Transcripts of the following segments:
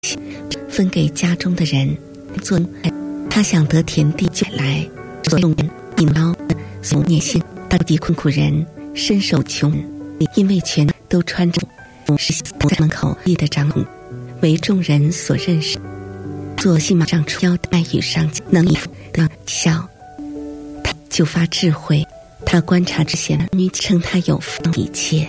分给家中的人做。他想得田地就来，所用人引刀所念心，大地困苦人身受穷，因为全都穿着是在门口立的长领，为众人所认识。做戏马上出腰带与上能以的笑，他就发智慧。他观察之贤女称他有福一切。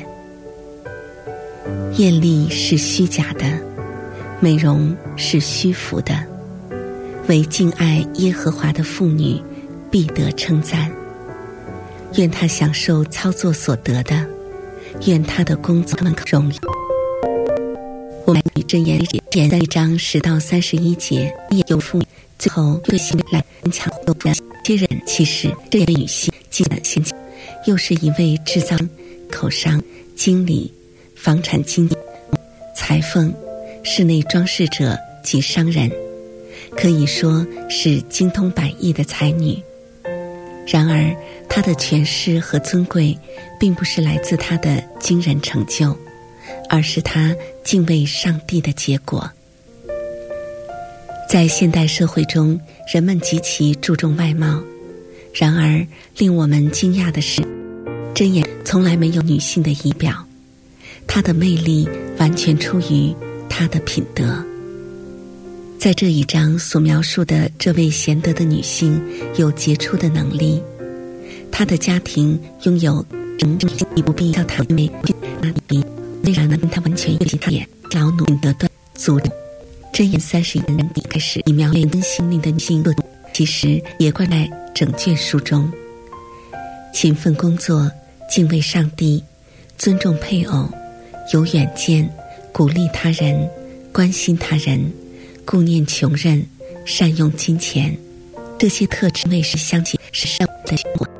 艳丽是虚假的，美容是虚浮的，唯敬爱耶和华的妇女必得称赞。愿她享受操作所得的，愿她的工作能荣耀。我们与箴言第3章10到31节也有妇女，最后对心来强斗的些人，其实这位女性既的先进，又是一位制造口商、经理、房产经纪、裁缝、室内装饰者及商人，可以说是精通百艺的才女。然而她的权势和尊贵并不是来自她的惊人成就，而是她敬畏上帝的结果。在现代社会中，人们极其注重外貌，然而令我们惊讶的是，箴言从来没有女性的仪表，她的魅力完全出于她的品德。在这一章所描述的这位贤德的女性有杰出的能力，她的家庭拥有你不必叫她为虽然她完全有其他也劳努得断足。箴言31年底开始以描绘更心灵的女性论，其实也贯在整卷书中。勤奋工作，敬畏上帝，尊重配偶，有远见，鼓励他人，关心他人，顾念穷人，善用金钱，这些特质为是相继是上的结果。